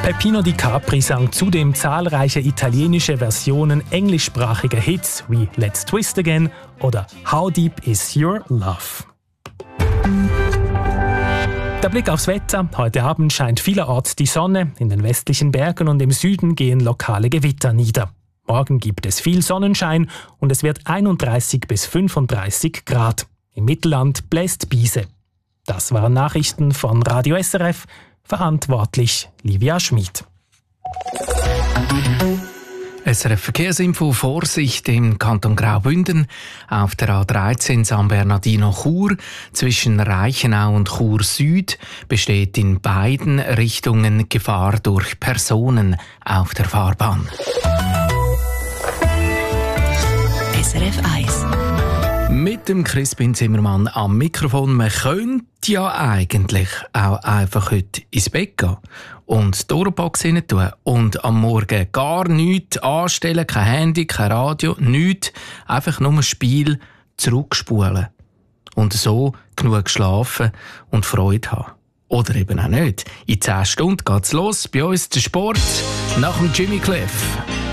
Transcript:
Peppino Di Capri sang zudem zahlreiche italienische Versionen englischsprachiger Hits wie Let's Twist Again oder How Deep Is Your Love. Der Blick aufs Wetter. Heute Abend scheint vielerorts die Sonne. In den westlichen Bergen und im Süden gehen lokale Gewitter nieder. Morgen gibt es viel Sonnenschein und es wird 31 bis 35 Grad. Im Mittelland bläst Biese. Das waren Nachrichten von Radio SRF. Verantwortlich Livia Schmid. SRF Verkehrsinfo: Vorsicht im Kanton Graubünden auf der A13 San Bernardino-Chur zwischen Reichenau und Chur Süd besteht in beiden Richtungen Gefahr durch Personen auf der Fahrbahn. SRF 1 mit dem Crispin Zimmermann am Mikrofon. Man könnte ja eigentlich auch einfach heute ins Bett gehen und die Ohrenbox hinein tun und am Morgen gar nichts anstellen, kein Handy, kein Radio, nichts, einfach nur ein Spiel zurückspulen und so genug schlafen und Freude haben. Oder eben auch nicht. In 10 Stunden geht's los bei uns der Sport nach dem Jimmy Cliff.